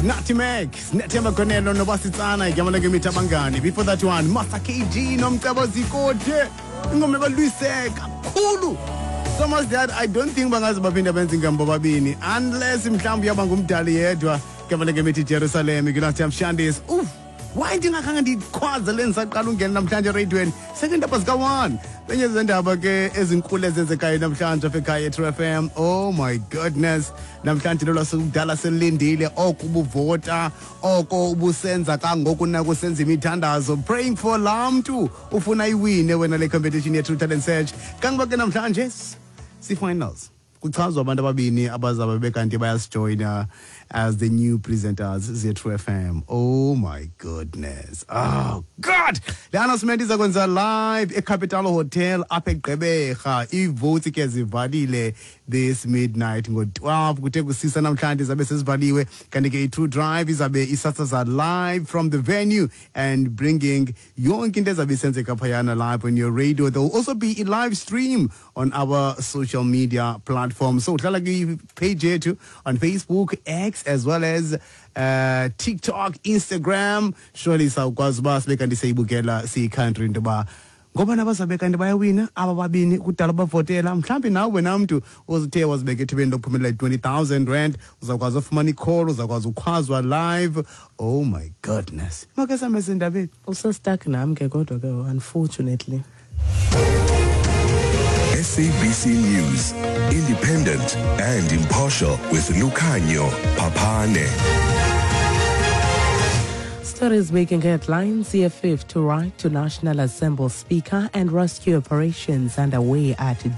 Nutmeg, Nethemba Konelo Nobasitsana, Yamalake Mitabangani. Before that one, Master KG, Nomtabo Zikote, Ngomeba Luisek, Kulu. So much that I don't think Bangas Babinda Benzingam Bobabini, unless Mtambi Abangum Tali Edwa, Yamalake Miti Jerusalem, Gulatam Shandis. Oof. Why didn't I get quads the lens at Kalungan Namtanja Radio? Second up as go on. Then you send up again as in cool as a kind of Namtanja FM. Oh my goodness. Namtanja Dallas and Lindile, Okubu Vota, Okubu Senza Kangokunago Sensi Mitanda. So praying for Lam too. Ufunai win when a competition here through talent search. Kangbakan Namtanjes. See finals. Kutazwa Bandababini, Abazababeka and Tobias join as the new presenters, Z2 FM. Oh my goodness. Oh God! The announcement is going to live at Capital Hotel up at Gqeberha. Votes zivadile this midnight. Ngo 12 kuthe kusisa namhlanje zabe sesivaliwe kanti ke i-True Drive izabe isasaza live from the venue and bringing yonke into ezabe isenzeka phayana live on your radio. There will also be a live stream on our social media platforms. So hlala page yethu on Facebook, X, as well as TikTok, Instagram. Surely sawukwazi uba sibeka ndiseyibukela siyicountry into ba ngoba nabasabeka ndibayawina aba babini kudala bavotela mhlambi nawe namntu ozithe wazibeka ethibeni lokuphumelela 20,000 rand uzakwazi ufumana i-call uzakwazi ukhwazwa live. Oh my goodness. Make samese indabeni usestuck nami ke kodwa ke unfortunately. SABC News, independent and impartial with Lucanio Papane. Stories making headlines. CFF to write to National Assembly Speaker and rescue operations underway at